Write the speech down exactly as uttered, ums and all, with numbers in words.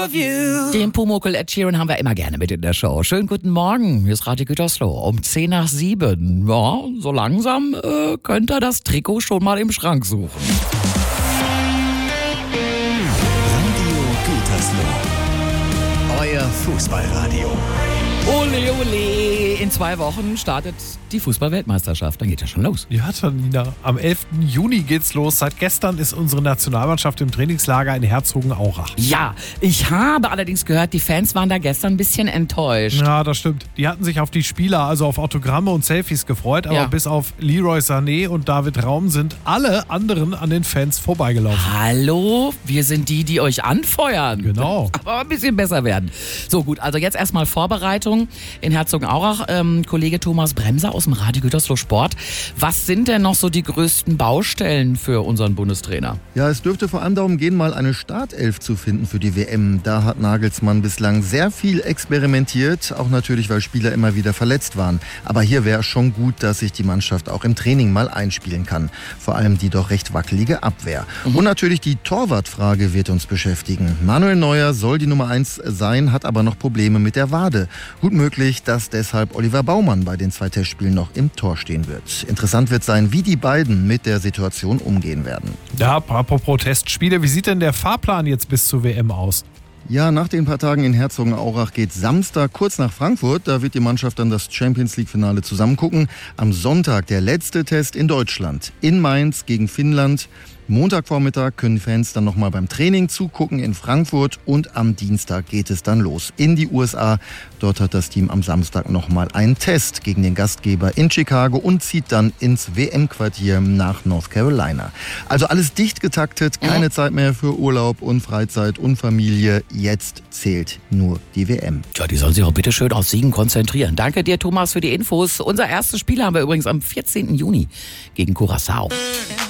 Den Pumuckl Ed Sheeran haben wir immer gerne mit in der Show. Schönen guten Morgen, hier ist Radio Gütersloh um zehn nach sieben. Ja, so langsam äh, könnt ihr das Trikot schon mal im Schrank suchen. Radio Gütersloh, euer Fußballradio. Ole, ole, in zwei Wochen startet die Fußball-Weltmeisterschaft. Dann geht ja schon los. Ja, Tanina. Am elften Juni geht's los. Seit gestern ist unsere Nationalmannschaft im Trainingslager in Herzogenaurach. Ja, ich habe allerdings gehört, die Fans waren da gestern ein bisschen enttäuscht. Ja, das stimmt. Die hatten sich auf die Spieler, also auf Autogramme und Selfies gefreut, aber Ja. bis auf Leroy Sané und David Raum sind alle anderen an den Fans vorbeigelaufen. Hallo, wir sind die, die euch anfeuern. Genau. Aber ein bisschen besser werden. So gut, also jetzt erstmal Vorbereitung in Herzogenaurach. Ähm, Kollege Thomas Bremser aus dem Radio Gütersloh Sport. Was sind denn noch so die größten Baustellen für unseren Bundestrainer? Ja, es dürfte vor allem darum gehen, mal eine Startelf zu finden für die W M. Da hat Nagelsmann bislang sehr viel experimentiert, auch natürlich, weil Spieler immer wieder verletzt waren. Aber hier wäre schon gut, dass sich die Mannschaft auch im Training mal einspielen kann. Vor allem die doch recht wackelige Abwehr. Mhm. Und natürlich die Torwartfrage wird uns beschäftigen. Manuel Neuer soll die Nummer eins sein, hat aber noch Probleme mit der Wade. Gut möglich, dass deshalb Oliver Baumann bei den zwei Testspielen noch im Tor stehen wird. Interessant wird sein, wie die beiden mit der Situation umgehen werden. Ja, apropos Testspiele, wie sieht denn der Fahrplan jetzt bis zur W M aus? Ja, nach den paar Tagen in Herzogenaurach geht Samstag kurz nach Frankfurt. Da wird die Mannschaft dann das Champions-League-Finale zusammengucken. Am Sonntag der letzte Test in Deutschland. In Mainz gegen Finnland. Montagvormittag können Fans dann nochmal beim Training zugucken in Frankfurt und am Dienstag geht es dann los in die U S A. Dort hat das Team am Samstag nochmal einen Test gegen den Gastgeber in Chicago und zieht dann ins W M-Quartier nach North Carolina. Also alles dicht getaktet, keine mhm. Zeit mehr für Urlaub und Freizeit und Familie. Jetzt zählt nur die W M. Ja, die sollen sich auch bitte schön auf Siegen konzentrieren. Danke dir, Thomas, für die Infos. Unser erstes Spiel haben wir übrigens am vierzehnten Juni gegen Curaçao.